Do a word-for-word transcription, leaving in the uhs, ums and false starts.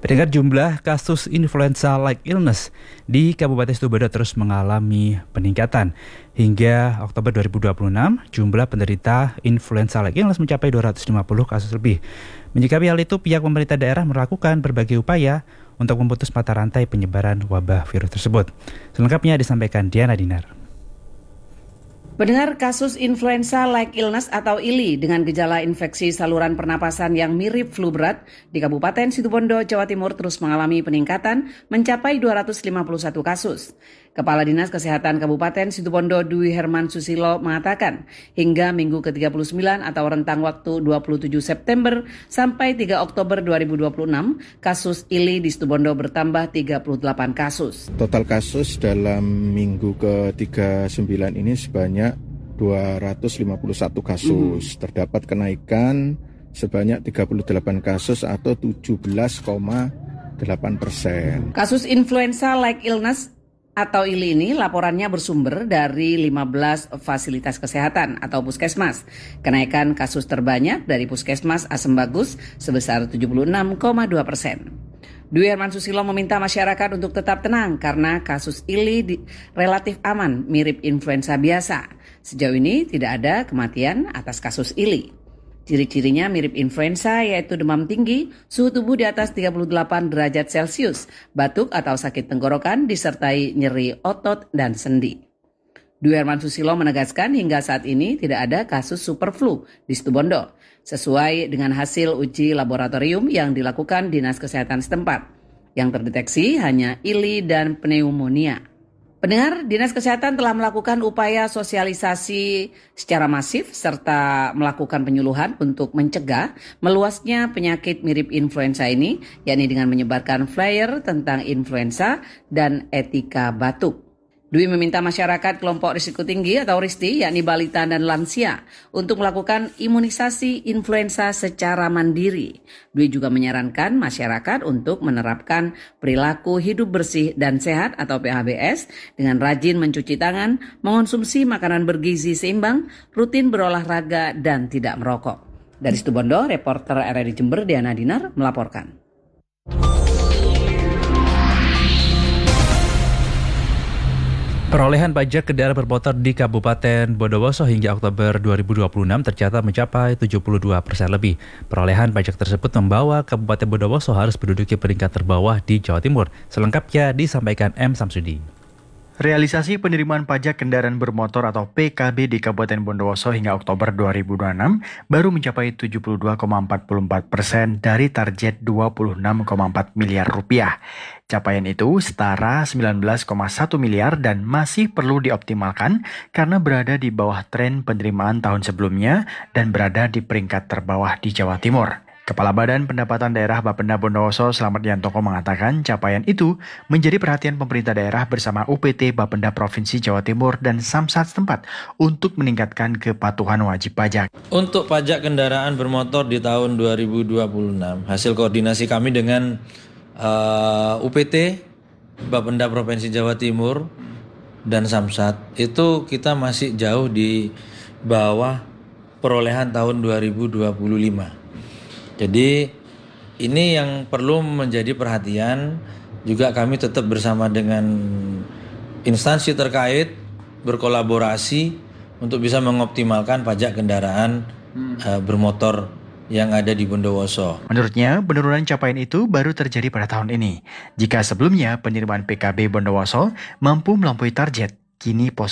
Pendengar, jumlah kasus influenza-like illness di Kabupaten Situbondo terus mengalami peningkatan. Hingga Oktober dua ribu dua puluh enam, jumlah penderita influenza-like illness mencapai dua ratus lima puluh kasus lebih. Menyikapi hal itu, pihak pemerintah daerah melakukan berbagai upaya untuk memutus mata rantai penyebaran wabah virus tersebut. Selengkapnya disampaikan Diana Dinar. Pendengar, kasus influenza-like illness atau I L I dengan gejala infeksi saluran pernapasan yang mirip flu berat di Kabupaten Situbondo, Jawa Timur terus mengalami peningkatan mencapai dua ratus lima puluh satu kasus. Kepala Dinas Kesehatan Kabupaten Situbondo Dwi Herman Susilo mengatakan hingga minggu ke tiga puluh sembilan atau rentang waktu dua puluh tujuh September sampai tiga Oktober dua ribu dua puluh enam, kasus I L I di Situbondo bertambah tiga puluh delapan kasus. Total kasus dalam minggu ke tiga puluh sembilan ini sebanyak dua ratus lima puluh satu kasus. Mm. Terdapat kenaikan sebanyak tiga puluh delapan kasus atau tujuh belas koma delapan persen. Kasus influenza-like illness atau I L I ini laporannya bersumber dari lima belas fasilitas kesehatan atau puskesmas. Kenaikan kasus terbanyak dari puskesmas Asem Bagus sebesar tujuh puluh enam koma dua persen. Dwi Herman Susilo meminta masyarakat untuk tetap tenang karena kasus I L I di, relatif aman, mirip influenza biasa. Sejauh ini tidak ada kematian atas kasus I L I. Ciri-cirinya mirip influenza yaitu demam tinggi, suhu tubuh di atas tiga puluh delapan derajat Celcius, batuk atau sakit tenggorokan disertai nyeri otot dan sendi. Dwi Herman Susilo menegaskan hingga saat ini tidak ada kasus superflu di Situbondo, sesuai dengan hasil uji laboratorium yang dilakukan Dinas Kesehatan setempat. Yang terdeteksi hanya I L I dan pneumonia. Pendengar, Dinas Kesehatan telah melakukan upaya sosialisasi secara masif serta melakukan penyuluhan untuk mencegah meluasnya penyakit mirip influenza ini, yakni dengan menyebarkan flyer tentang influenza dan etika batuk. Dwi meminta masyarakat kelompok risiko tinggi atau R I S T I, yakni balita dan lansia, untuk melakukan imunisasi influenza secara mandiri. Dwi juga menyarankan masyarakat untuk menerapkan perilaku hidup bersih dan sehat atau P H B S dengan rajin mencuci tangan, mengonsumsi makanan bergizi seimbang, rutin berolahraga, dan tidak merokok. Dari Situbondo, reporter R R I Jember Diana Dinar melaporkan. Perolehan pajak kendaraan bermotor di Kabupaten Bondowoso hingga Oktober dua ribu dua puluh enam tercatat mencapai tujuh puluh dua persen lebih. Perolehan pajak tersebut membawa Kabupaten Bondowoso harus menduduki peringkat terbawah di Jawa Timur. Selengkapnya disampaikan M. Samsudi. Realisasi penerimaan pajak kendaraan bermotor atau P K B di Kabupaten Bondowoso hingga Oktober dua ribu dua puluh enam baru mencapai tujuh puluh dua koma empat puluh empat persen dari target dua puluh enam koma empat miliar rupiah. Capaian itu setara sembilan belas koma satu miliar dan masih perlu dioptimalkan karena berada di bawah tren penerimaan tahun sebelumnya dan berada di peringkat terbawah di Jawa Timur. Kepala Badan Pendapatan Daerah Bapenda Bondowoso Slamet Yantoko mengatakan capaian itu menjadi perhatian pemerintah daerah bersama U P T Bapenda Provinsi Jawa Timur dan Samsat setempat untuk meningkatkan kepatuhan wajib pajak. Untuk pajak kendaraan bermotor di tahun dua ribu dua puluh enam, hasil koordinasi kami dengan uh, U P T Bapenda Provinsi Jawa Timur dan Samsat itu kita masih jauh di bawah perolehan tahun dua ribu dua puluh lima. Jadi ini yang perlu menjadi perhatian, juga kami tetap bersama dengan instansi terkait berkolaborasi untuk bisa mengoptimalkan pajak kendaraan hmm. uh, bermotor yang ada di Bondowoso. Menurutnya, penurunan capaian itu baru terjadi pada tahun ini. Jika sebelumnya penerimaan P K B Bondowoso mampu melampaui target, kini posisi